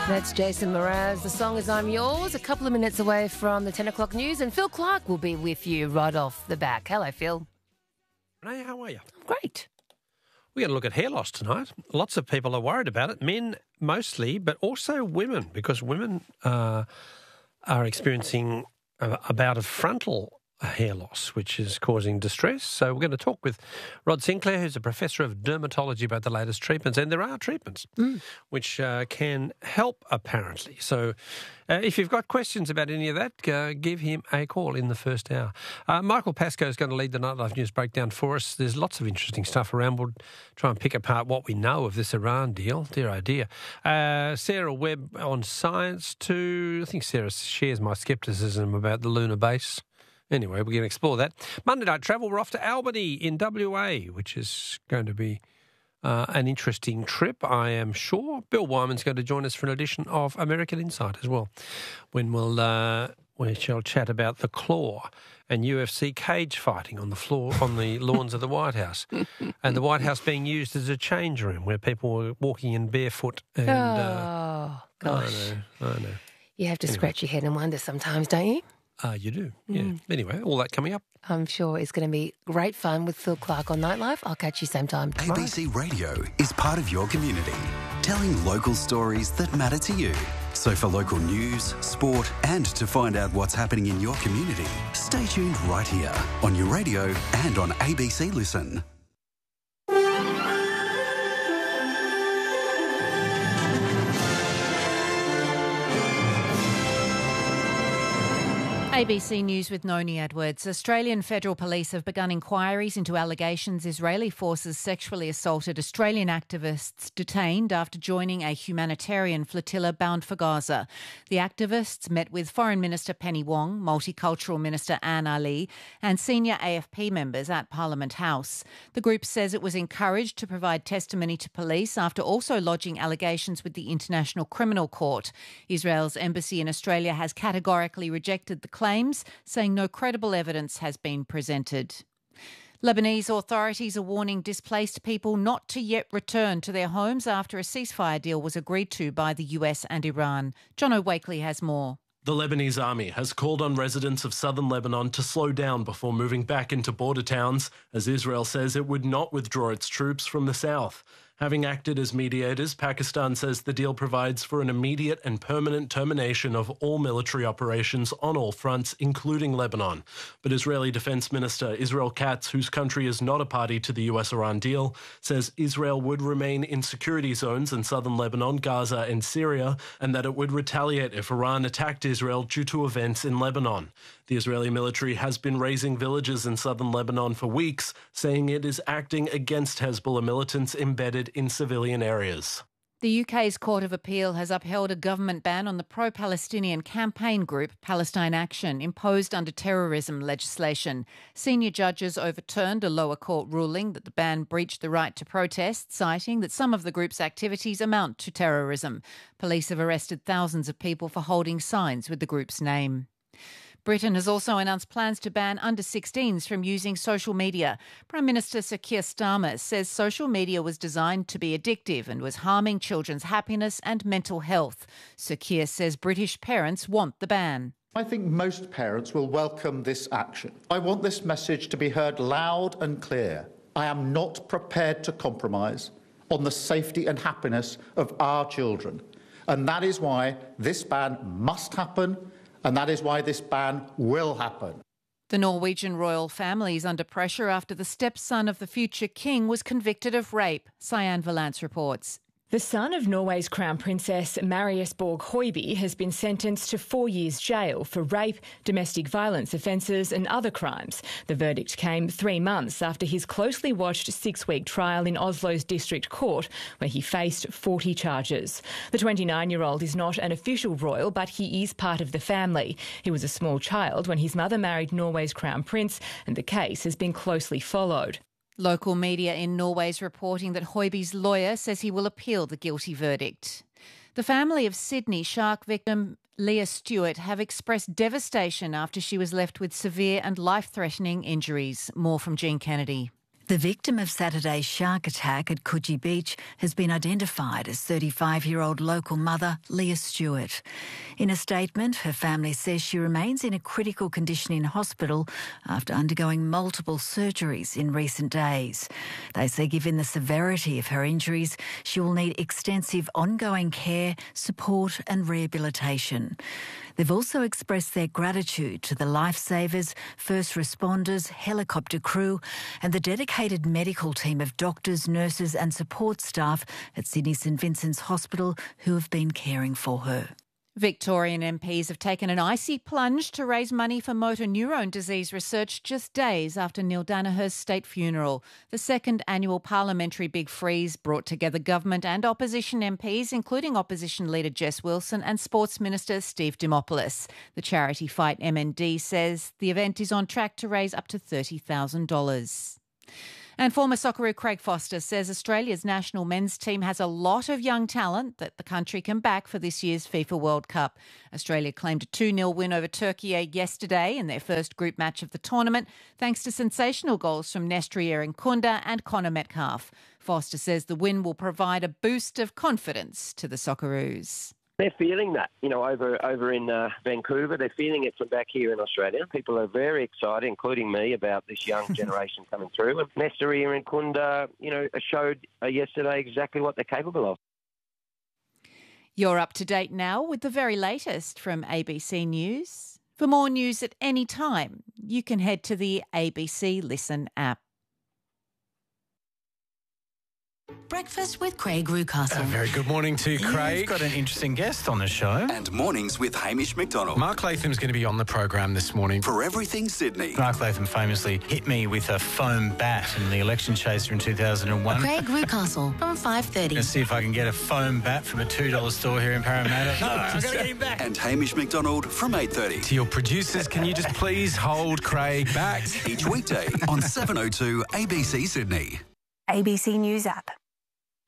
That's Jason Mraz. The song is I'm Yours, a couple of minutes away from the 10 o'clock news, and Phil Clark will be with you right off the back. Hello, Phil. Renee, how are you? Great. We're going to look at hair loss tonight. Lots of people are worried about it, men mostly, but also women, because women are experiencing a bout of frontal hair loss, which is causing distress. So we're going to talk with Rod Sinclair, who's a professor of dermatology, about the latest treatments. And there are treatments which can help, apparently. So if you've got questions about any of that, give him a call in the first hour. Michael Pascoe is going to lead the Nightlife News breakdown for us. There's lots of interesting stuff around. We'll try and pick apart what we know of this Iran deal. Dear, oh dear. Sarah Webb on science too. I think Sarah shares my scepticism about the lunar base. Anyway, we're going to explore that. Monday Night Travel, we're off to Albany in WA, which is going to be an interesting trip, I am sure. Bill Wyman's going to join us for an edition of American Insight as well, when we shall chat about the Claw and UFC cage fighting on the lawns of the White House, and the White House being used as a change room where people were walking in barefoot. And, gosh. I know. You have to scratch your head and wonder sometimes, don't you? You do, yeah. Anyway, all that coming up. I'm sure it's going to be great fun with Phil Clark on Nightlife. I'll catch you same time tomorrow. ABC Radio is part of your community, telling local stories that matter to you. So for local news, sport, and to find out what's happening in your community, stay tuned right here on your radio and on ABC Listen. ABC News with Noni Edwards. Australian Federal Police have begun inquiries into allegations Israeli forces sexually assaulted Australian activists detained after joining a humanitarian flotilla bound for Gaza. The activists met with Foreign Minister Penny Wong, Multicultural Minister Anne Ali, and senior AFP members at Parliament House. The group says it was encouraged to provide testimony to police after also lodging allegations with the International Criminal Court. Israel's embassy in Australia has categorically rejected the claims, saying no credible evidence has been presented. Lebanese authorities are warning displaced people not to yet return to their homes after a ceasefire deal was agreed to by the US and Iran. John O'Wakely has more. The Lebanese army has called on residents of southern Lebanon to slow down before moving back into border towns, as Israel says it would not withdraw its troops from the south. Having acted as mediators, Pakistan says the deal provides for an immediate and permanent termination of all military operations on all fronts, including Lebanon. But Israeli Defense Minister Israel Katz, whose country is not a party to the US-Iran deal, says Israel would remain in security zones in southern Lebanon, Gaza and Syria, and that it would retaliate if Iran attacked Israel due to events in Lebanon. The Israeli military has been razing villages in southern Lebanon for weeks, saying it is acting against Hezbollah militants embedded in civilian areas. The UK's Court of Appeal has upheld a government ban on the pro-Palestinian campaign group Palestine Action, imposed under terrorism legislation. Senior judges overturned a lower court ruling that the ban breached the right to protest, citing that some of the group's activities amount to terrorism. Police have arrested thousands of people for holding signs with the group's name. Britain has also announced plans to ban under-16s from using social media. Prime Minister Sir Keir Starmer says social media was designed to be addictive and was harming children's happiness and mental health. Sir Keir says British parents want the ban. I think most parents will welcome this action. I want this message to be heard loud and clear. I am not prepared to compromise on the safety and happiness of our children. And that is why this ban must happen. And that is why this ban will happen. The Norwegian royal family is under pressure after the stepson of the future king was convicted of rape. Cyan Valance reports. The son of Norway's Crown Princess Marius Borg Høiby has been sentenced to 4 years jail for rape, domestic violence offences and other crimes. The verdict came 3 months after his closely watched 6-week trial in Oslo's district court, where he faced 40 charges. The 29-year-old is not an official royal, but he is part of the family. He was a small child when his mother married Norway's Crown Prince, and the case has been closely followed. Local media in Norway is reporting that Høiby's lawyer says he will appeal the guilty verdict. The family of Sydney shark victim Leah Stewart have expressed devastation after she was left with severe and life-threatening injuries. More from Jean Kennedy. The victim of Saturday's shark attack at Coogee Beach has been identified as 35-year-old local mother Leah Stewart. In a statement, her family says she remains in a critical condition in hospital after undergoing multiple surgeries in recent days. They say given the severity of her injuries, she will need extensive ongoing care, support and rehabilitation. They've also expressed their gratitude to the lifesavers, first responders, helicopter crew and the dedicated medical team of doctors, nurses and support staff at Sydney St Vincent's Hospital who have been caring for her. Victorian MPs have taken an icy plunge to raise money for motor neurone disease research just days after Neil Daniher's state funeral. The second annual parliamentary Big Freeze brought together government and opposition MPs, including opposition leader Jess Wilson and Sports Minister Steve Dimopoulos. The charity Fight MND says the event is on track to raise up to $30,000. And former Socceroo Craig Foster says Australia's national men's team has a lot of young talent that the country can back for this year's FIFA World Cup. Australia claimed a 2-0 win over Turkey yesterday in their first group match of the tournament, thanks to sensational goals from Nestri Irinkunda and Connor Metcalfe. Foster says the win will provide a boost of confidence to the Socceroos. They're feeling that, over in Vancouver. They're feeling it from back here in Australia. People are very excited, including me, about this young generation coming through. And Nestri Irinkunda, showed yesterday exactly what they're capable of. You're up to date now with the very latest from ABC News. For more news at any time, you can head to the ABC Listen app. Breakfast with Craig Rucastle. A very good morning to Craig. You've got an interesting guest on the show. And mornings with Hamish McDonald. Mark Latham's going to be on the program this morning. For Everything Sydney. Mark Latham famously hit me with a foam bat in the election chaser in 2001. Craig Rucastle from 5:30. Let's see if I can get a foam bat from a $2 store here in Parramatta. No, I've got to get him back. And Hamish McDonald from 8:30. To your producers, can you just please hold Craig back? Each weekday on 7:02 ABC Sydney. ABC News app.